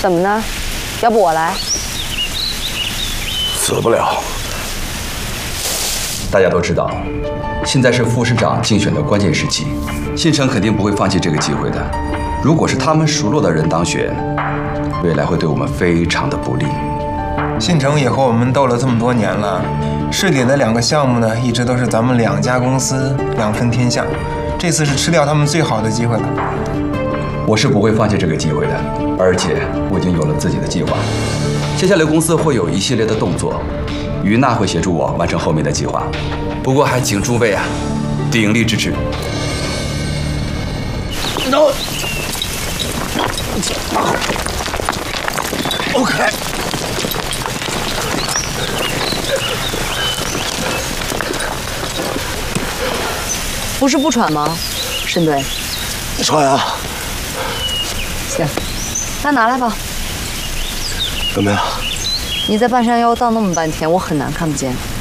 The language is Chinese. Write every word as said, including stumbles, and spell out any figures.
怎么呢？要不我来？ 死不了。 大家都知道，现在是副市长竞选的关键时期，信诚肯定不会放弃这个机会的。如果是他们熟络的人当选，未来会对我们非常的不利。 信诚也和我们斗了这么多年了，市里的两个项目呢，一直都是咱们两家公司两分天下，这次是吃掉他们最好的机会了。 我是不会放弃这个机会的，而且我已经有了自己的计划。接下来公司会有一系列的动作，于娜会协助我完成后面的计划。不过还请诸位啊，鼎力支持。 No。OK。 不是不喘吗？申队。 喘啊。 行，那拿来吧。 怎么样？ 你在半山腰倒那么半天，我很难看不见。